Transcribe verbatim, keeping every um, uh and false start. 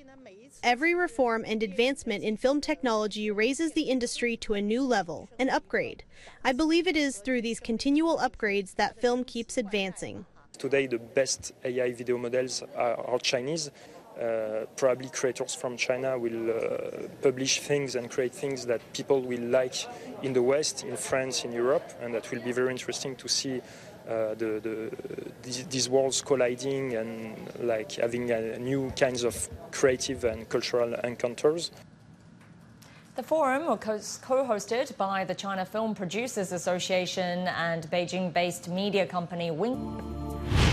Every reform and advancement in film technology raises the industry to a new level, an upgrade. I believe it is through these continual upgrades that film keeps advancing. Today, the best A I video models are, are Chinese. Uh, probably creators from China will uh, publish things and create things that people will like in the West, in France, in Europe, and that will be very interesting to see uh, the, the, these, these worlds colliding and like having uh, new kinds of creative and cultural encounters. The forum was co-hosted by the China Film Producers Association and Beijing-based media company Wing.